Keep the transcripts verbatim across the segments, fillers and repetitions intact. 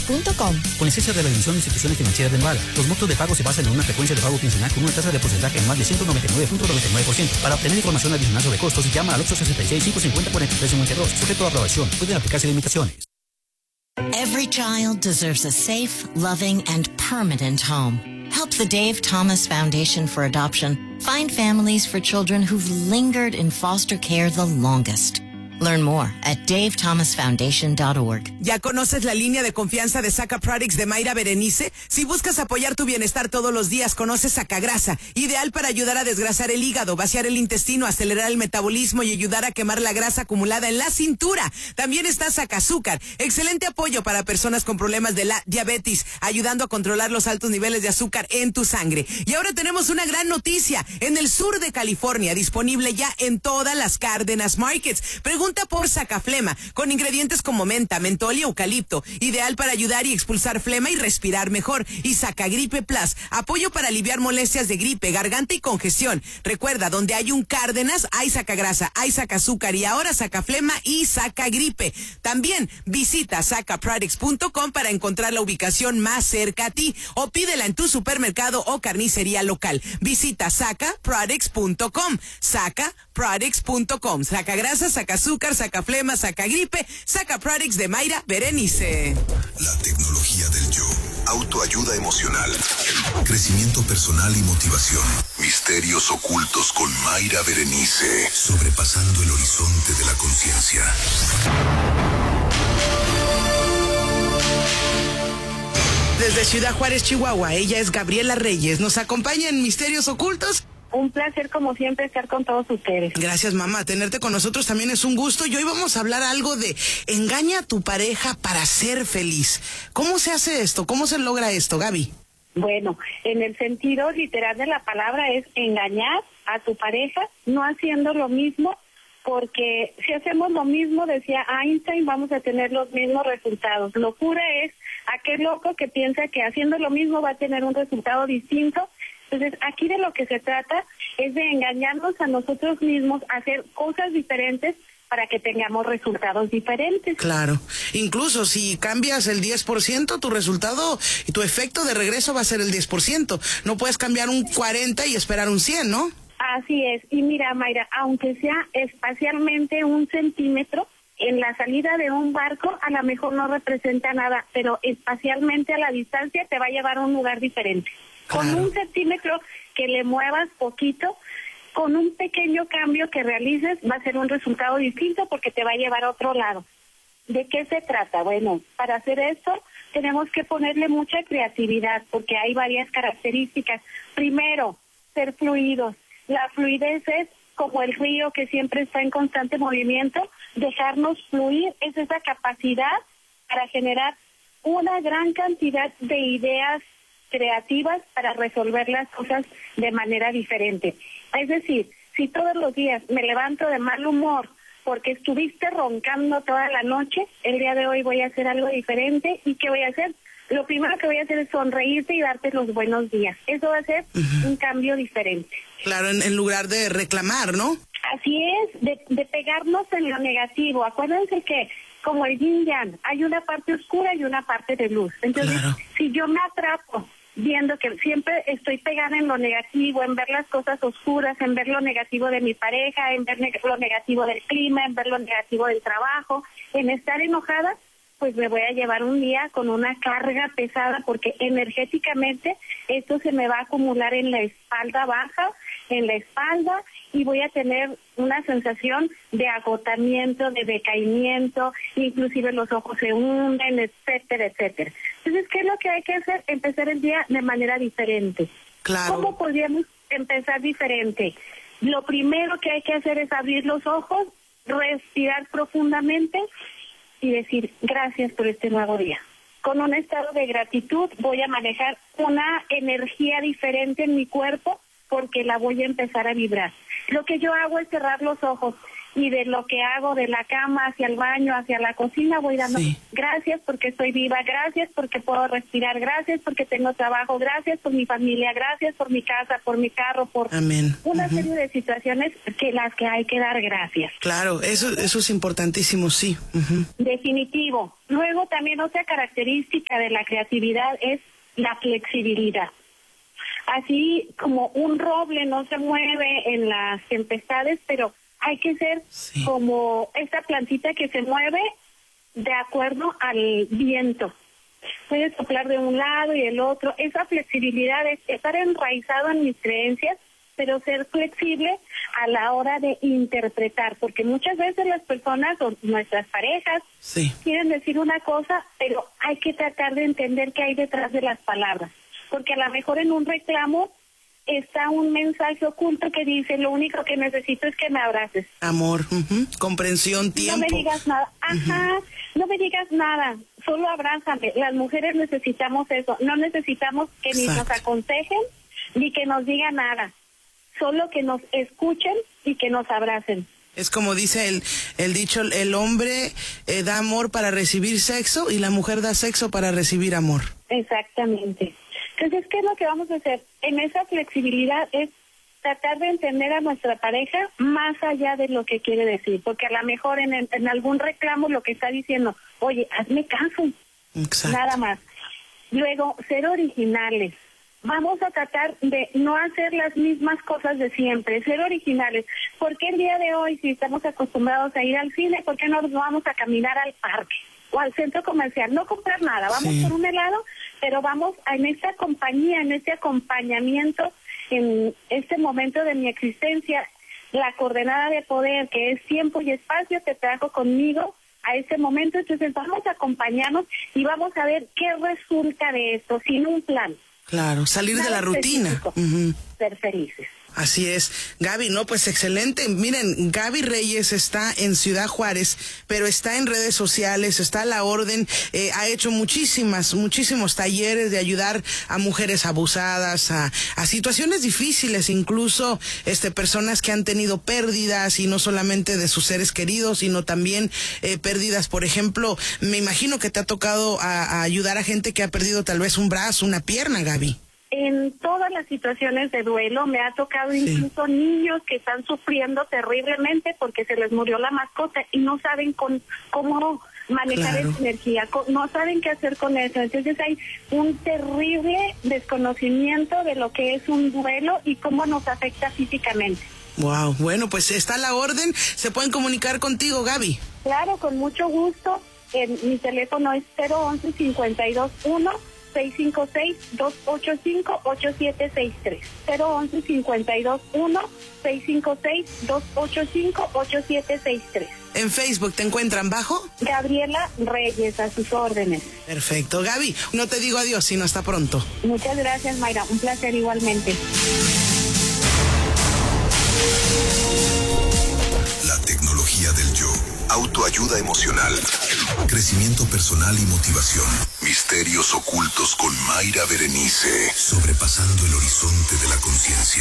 punto com. Con licencia de la División de Instituciones Financieras de Nevada, los montos de pago se basan en una frecuencia de pago quincenal con una tasa de porcentaje anual de ciento noventa y nueve punto noventa y nueve por ciento. Para obtener información adicional sobre costos, llama al ocho sesenta y seis, cinco cincuenta, cuarenta y tres cincuenta y dos. Sujeto a aprobación. Pueden aplicarse limitaciones. Every child deserves a safe, loving, and permanent home. Help the Dave Thomas Foundation for Adoption find families for children who've lingered in foster care the longest. Learn more at dave thomas foundation dot org. ¿Ya conoces la línea de confianza de Saca Products de Mayra Berenice? Si buscas apoyar tu bienestar todos los días, conoce Sacagrasa, ideal para ayudar a desgrasar el hígado, vaciar el intestino, acelerar el metabolismo y ayudar a quemar la grasa acumulada en la cintura. También está Sacazúcar, excelente apoyo para personas con problemas de la diabetes, ayudando a controlar los altos niveles de azúcar en tu sangre. Y ahora tenemos una gran noticia, en el sur de California, disponible ya en todas las Cárdenas Markets. Pregunta por Sacaflema, con ingredientes como menta, mentol y eucalipto, ideal para ayudar y expulsar flema y respirar mejor. Y Sacagripe Plus, apoyo para aliviar molestias de gripe, garganta y congestión. Recuerda, donde hay un Cárdenas, hay Sacagrasa, hay Sacazúcar y ahora Sacaflema y Sacagripe. También visita saca products punto com para encontrar la ubicación más cerca a ti o pídela en tu supermercado o carnicería local. Visita saca products punto com, saca products punto com. Sacagrasa, Sacazúcar, Sacaflema, Sacagripe, Saca Products de Mayra Berenice. La tecnología del yo. Autoayuda emocional. Crecimiento personal y motivación. Misterios ocultos con Mayra Berenice. Sobrepasando el horizonte de la conciencia. Desde Ciudad Juárez, Chihuahua, ella es Gabriela Reyes. ¿Nos acompaña en Misterios Ocultos? Un placer, como siempre, estar con todos ustedes. Gracias, mamá. Tenerte con nosotros también es un gusto. Y hoy vamos a hablar algo de engaña a tu pareja para ser feliz. ¿Cómo se hace esto? ¿Cómo se logra esto, Gaby? Bueno, en el sentido literal de la palabra es engañar a tu pareja, no haciendo lo mismo, porque si hacemos lo mismo, decía Einstein, vamos a tener los mismos resultados. Locura es aquel loco que piensa que haciendo lo mismo va a tener un resultado distinto. Entonces, aquí de lo que se trata es de engañarnos a nosotros mismos, hacer cosas diferentes para que tengamos resultados diferentes. Claro. Incluso si cambias el diez por ciento, tu resultado y tu efecto de regreso va a ser el diez por ciento. No puedes cambiar un cuarenta y esperar un cien, ¿no? Así es. Y mira, Mayra, aunque sea espacialmente un centímetro, en la salida de un barco a lo mejor no representa nada, pero espacialmente a la distancia te va a llevar a un lugar diferente. Claro. Con un centímetro que le muevas poquito, con un pequeño cambio que realices, va a ser un resultado distinto porque te va a llevar a otro lado. ¿De qué se trata? Bueno, para hacer esto tenemos que ponerle mucha creatividad porque hay varias características. Primero, ser fluidos. La fluidez es como el río que siempre está en constante movimiento. Dejarnos fluir es esa capacidad para generar una gran cantidad de ideas creativas para resolver las cosas de manera diferente. Es decir, si todos los días me levanto de mal humor porque estuviste roncando toda la noche, el día de hoy voy a hacer algo diferente. ¿Y qué voy a hacer? Lo primero que voy a hacer es sonreírte y darte los buenos días. Eso va a ser uh-huh. un cambio diferente. Claro, en, en lugar de reclamar, ¿no? Así es, de, de pegarnos en lo negativo. Acuérdense que como el yin yang, hay una parte oscura y una parte de luz. Entonces, claro. si yo me atrapo viendo que siempre estoy pegada en lo negativo, en ver las cosas oscuras, en ver lo negativo de mi pareja, en ver neg- lo negativo del clima, en ver lo negativo del trabajo, en estar enojada, pues me voy a llevar un día con una carga pesada porque energéticamente esto se me va a acumular en la espalda baja, en la espalda, y voy a tener una sensación de agotamiento, de decaimiento, inclusive los ojos se hunden, etcétera, etcétera. Entonces, ¿qué es lo que hay que hacer? Empezar el día de manera diferente. Claro. ¿Cómo podríamos empezar diferente? Lo primero que hay que hacer es abrir los ojos, respirar profundamente y decir gracias por este nuevo día. Con un estado de gratitud voy a manejar una energía diferente en mi cuerpo porque la voy a empezar a vibrar. Lo que yo hago es cerrar los ojos y de lo que hago de la cama hacia el baño, hacia la cocina, voy dando sí. gracias porque estoy viva, gracias porque puedo respirar, gracias porque tengo trabajo, gracias por mi familia, gracias por mi casa, por mi carro, por Amén. una Uh-huh. serie de situaciones que las que hay que dar gracias. Claro, eso, eso es importantísimo, sí. Uh-huh. Definitivo. Luego también otra característica de la creatividad es la flexibilidad. Así como un roble no se mueve en las tempestades, pero hay que ser sí. como esta plantita que se mueve de acuerdo al viento. Puede soplar de un lado y del otro. Esa flexibilidad es estar enraizado en mis creencias, pero ser flexible a la hora de interpretar, porque muchas veces las personas o nuestras parejas sí. quieren decir una cosa, pero hay que tratar de entender qué hay detrás de las palabras, porque a lo mejor en un reclamo está un mensaje oculto que dice, lo único que necesito es que me abraces. Amor, uh-huh. comprensión, tiempo. No me digas nada, ajá, uh-huh. no me digas nada, solo abrázame. Las mujeres necesitamos eso, no necesitamos que Exacto. ni nos aconsejen, ni que nos digan nada. Solo que nos escuchen y que nos abracen. Es como dice el, el dicho, el hombre eh, da amor para recibir sexo y la mujer da sexo para recibir amor. Exactamente. Entonces, ¿qué es lo que vamos a hacer? En esa flexibilidad es tratar de entender a nuestra pareja más allá de lo que quiere decir, porque a lo mejor en, en algún reclamo lo que está diciendo, oye, hazme caso. Exacto. Nada más. Luego, ser originales. Vamos a tratar de no hacer las mismas cosas de siempre, ser originales. ¿Por qué el día de hoy, si estamos acostumbrados a ir al cine, por qué no nos vamos a caminar al parque o al centro comercial? No comprar nada, vamos sí. por un helado, pero vamos en esta compañía, en este acompañamiento, en este momento de mi existencia, la coordenada de poder, que es tiempo y espacio, te trajo conmigo a ese momento. Entonces vamos a acompañarnos y vamos a ver qué resulta de esto, sin un plan. Claro, salir Nada de la rutina. Uh-huh. Ser felices. Así es. Gaby, no, pues excelente. Miren, Gaby Reyes está en Ciudad Juárez, pero está en redes sociales, está a la orden, eh, ha hecho muchísimas, muchísimos talleres de ayudar a mujeres abusadas, a, a situaciones difíciles, incluso este personas que han tenido pérdidas, y no solamente de sus seres queridos, sino también eh, pérdidas, por ejemplo, me imagino que te ha tocado a, a ayudar a gente que ha perdido tal vez un brazo, una pierna, Gaby. En todas las situaciones de duelo me ha tocado sí. incluso niños que están sufriendo terriblemente porque se les murió la mascota y no saben con, cómo manejar claro. esa energía, con, no saben qué hacer con eso. Entonces hay un terrible desconocimiento de lo que es un duelo y cómo nos afecta físicamente. Wow, bueno, pues está a la orden. ¿Se pueden comunicar contigo, Gaby? Claro, con mucho gusto. En, mi teléfono es cero once cincuenta y dos uno seis cinco seis dos ocho cinco ocho siete seis tres. cero once cincuenta y dos uno seis cinco seis dos ocho cinco ocho siete seis tres. ¿En Facebook te encuentran bajo? Gabriela Reyes, a sus órdenes. Perfecto. Gaby, no te digo adiós, sino hasta pronto. Muchas gracias, Mayra. Un placer igualmente. La tecnología del yo. Autoayuda emocional. Crecimiento personal y motivación. Misterios ocultos con Mayra Berenice. Sobrepasando el horizonte de la conciencia.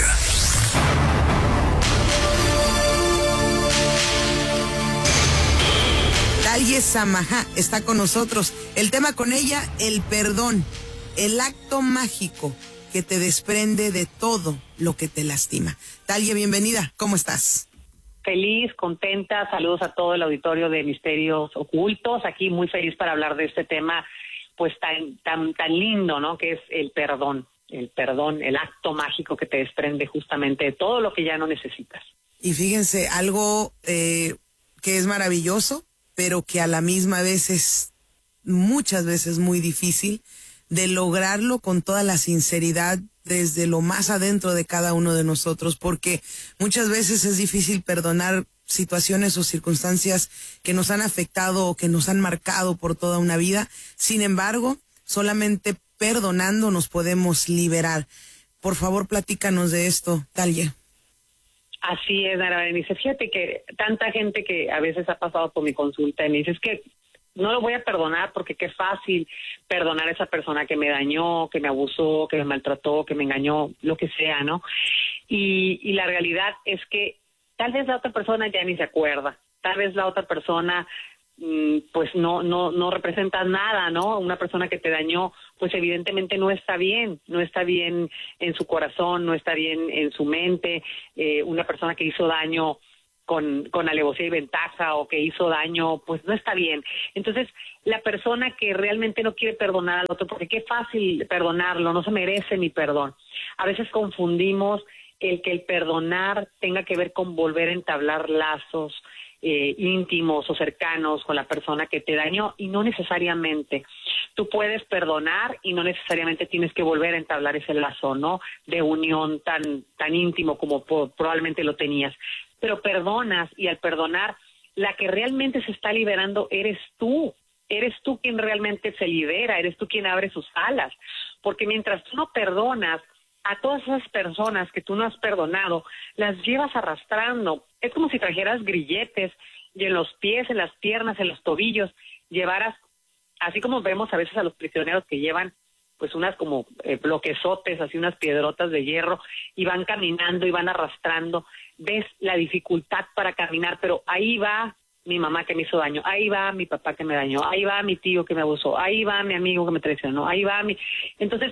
Talie Samaha está con nosotros. El tema con ella, el perdón. El acto mágico que te desprende de todo lo que te lastima. Talie, bienvenida. ¿Cómo estás? Feliz, contenta, saludos a todo el auditorio de Misterios Ocultos, aquí muy feliz para hablar de este tema pues tan tan tan lindo, ¿no? Que es el perdón, el perdón, el acto mágico que te desprende justamente de todo lo que ya no necesitas. Y fíjense, algo eh, que es maravilloso, pero que a la misma vez es muchas veces muy difícil de lograrlo con toda la sinceridad desde lo más adentro de cada uno de nosotros, porque muchas veces es difícil perdonar situaciones o circunstancias que nos han afectado o que nos han marcado por toda una vida. Sin embargo, solamente perdonando nos podemos liberar. Por favor, platícanos de esto, Talie. Así es, Ana Berenice. Fíjate que tanta gente que a veces ha pasado por mi consulta y me dice, es que no lo voy a perdonar porque qué fácil perdonar a esa persona que me dañó, que me abusó, que me maltrató, que me engañó, lo que sea, ¿no? Y, y la realidad es que tal vez la otra persona ya ni se acuerda, tal vez la otra persona pues no no no representa nada, ¿no? Una persona que te dañó, pues evidentemente no está bien, no está bien en su corazón, no está bien en su mente. Eh, una persona que hizo daño con, con alevosía y ventaja o que hizo daño, pues no está bien. Entonces, la persona que realmente no quiere perdonar al otro, porque qué fácil perdonarlo, no se merece mi perdón. A veces confundimos el que el perdonar tenga que ver con volver a entablar lazos Eh, íntimos o cercanos con la persona que te dañó, y no necesariamente. Tú puedes perdonar y no necesariamente tienes que volver a entablar ese lazo, ¿no? De unión tan tan íntimo como po- probablemente lo tenías. Pero perdonas, y al perdonar, la que realmente se está liberando eres tú. Eres tú quien realmente se libera, eres tú quien abre sus alas. Porque mientras tú no perdonas, a todas esas personas que tú no has perdonado, las llevas arrastrando. Es como si trajeras grilletes y en los pies, en las piernas, en los tobillos, llevaras, así como vemos a veces a los prisioneros que llevan pues unas como eh, bloquezotes, así unas piedrotas de hierro, y van caminando y van arrastrando. Ves la dificultad para caminar, pero ahí va mi mamá que me hizo daño, ahí va mi papá que me dañó, ahí va mi tío que me abusó, ahí va mi amigo que me traicionó, ahí va mi... Entonces,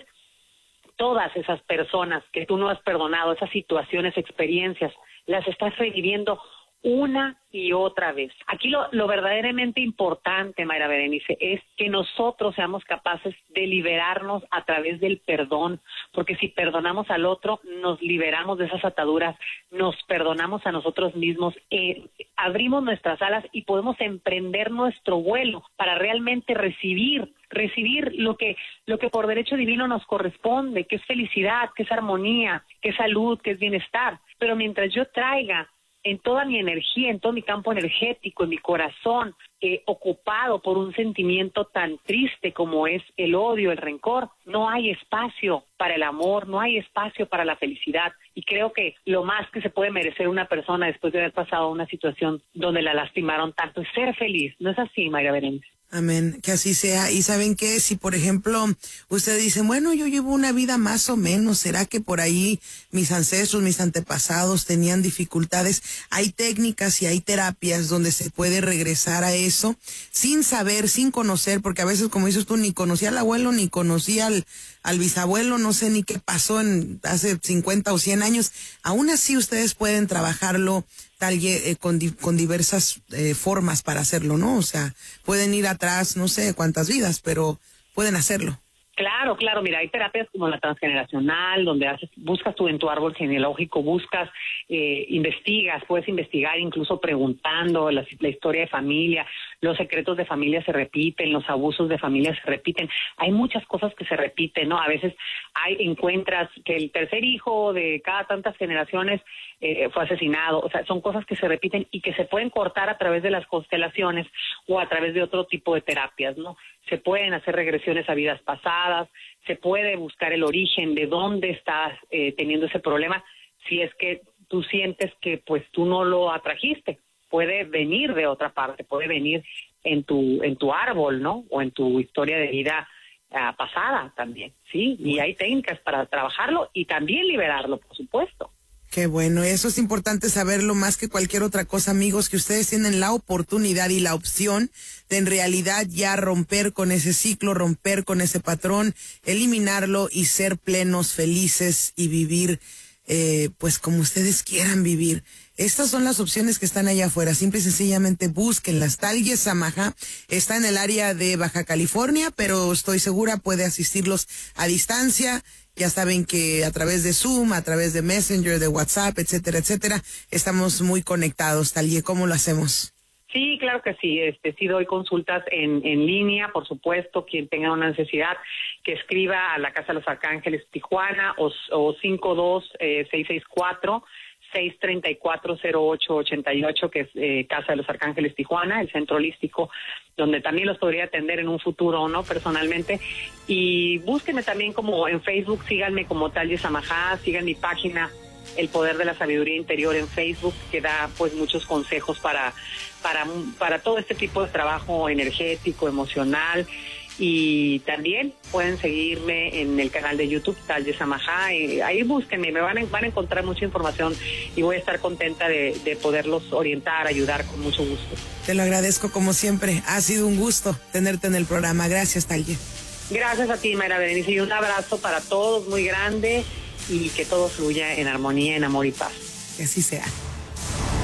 todas esas personas que tú no has perdonado, esas situaciones, experiencias, las estás reviviendo una y otra vez. Aquí lo, lo verdaderamente importante, Mayra Berenice, es que nosotros seamos capaces de liberarnos a través del perdón, porque si perdonamos al otro, nos liberamos de esas ataduras, nos perdonamos a nosotros mismos, eh, abrimos nuestras alas y podemos emprender nuestro vuelo para realmente recibir, recibir lo que, lo que por derecho divino nos corresponde, que es felicidad, que es armonía, que es salud, que es bienestar. Pero mientras yo traiga en toda mi energía, en todo mi campo energético, en mi corazón, eh, ocupado por un sentimiento tan triste como es el odio, el rencor, no hay espacio para el amor, no hay espacio para la felicidad. Y creo que lo más que se puede merecer una persona después de haber pasado una situación donde la lastimaron tanto es ser feliz. ¿No es así, Mayra Berenice? Amén, que así sea. Y ¿saben qué? Si, por ejemplo, ustedes dicen, bueno, yo llevo una vida más o menos, ¿será que por ahí mis ancestros, mis antepasados tenían dificultades? Hay técnicas y hay terapias donde se puede regresar a eso sin saber, sin conocer, porque a veces, como dices tú, ni conocía al abuelo, ni conocía al, al bisabuelo, no sé ni qué pasó en hace cincuenta o cien años. Aún así, ustedes pueden trabajarlo tal eh, con, di, con diversas eh, formas para hacerlo, ¿no? O sea, pueden ir atrás, no sé cuántas vidas, pero pueden hacerlo. Claro, claro, mira, hay terapias como la transgeneracional, donde haces, buscas tú en tu árbol genealógico, buscas, eh, investigas, puedes investigar incluso preguntando la, la historia de familia, los secretos de familia se repiten, los abusos de familia se repiten, hay muchas cosas que se repiten, ¿no? A veces hay encuentras que el tercer hijo de cada tantas generaciones eh, fue asesinado, o sea, son cosas que se repiten y que se pueden cortar a través de las constelaciones o a través de otro tipo de terapias, ¿no? Se pueden hacer regresiones a vidas pasadas, se puede buscar el origen de dónde estás eh, teniendo ese problema, si es que tú sientes que pues tú no lo atrajiste, puede venir de otra parte, puede venir en tu en tu árbol, ¿no? O en tu historia de vida uh, pasada también, ¿sí? Y hay técnicas para trabajarlo y también liberarlo, por supuesto. Qué bueno, eso es importante saberlo más que cualquier otra cosa, amigos, que ustedes tienen la oportunidad y la opción de en realidad ya romper con ese ciclo, romper con ese patrón, eliminarlo y ser plenos, felices y vivir eh, pues como ustedes quieran vivir. Estas son las opciones que están allá afuera, simple y sencillamente búsquenlas. Talye Samaha está en el área de Baja California, pero estoy segura puede asistirlos a distancia. Ya saben que a través de Zoom, a través de Messenger, de WhatsApp, etcétera, etcétera, estamos muy conectados. Talye, ¿cómo lo hacemos? Sí, claro que sí. Este, sí doy consultas en, en línea, por supuesto. Quien tenga una necesidad, que escriba a la Casa de los Arcángeles Tijuana o, o cinco dos seis seis cuatro seis tres cuatro cero ocho ocho ocho, que es eh, Casa de los Arcángeles Tijuana, el centro holístico, donde también los podría atender en un futuro, ¿no? Personalmente. Y búsquenme también como en Facebook, síganme como Talye Samaha, sigan mi página El Poder de la Sabiduría Interior en Facebook, que da pues muchos consejos para, para, para todo este tipo de trabajo energético, emocional. Y también pueden seguirme en el canal de YouTube, Talye Samajá. Y ahí búsquenme, me van a, van a encontrar mucha información y voy a estar contenta de, de poderlos orientar, ayudar con mucho gusto. Te lo agradezco como siempre. Ha sido un gusto tenerte en el programa. Gracias, Talye. Gracias a ti, Mayra Berenice, y un abrazo para todos muy grande y que todo fluya en armonía, en amor y paz. Que así sea.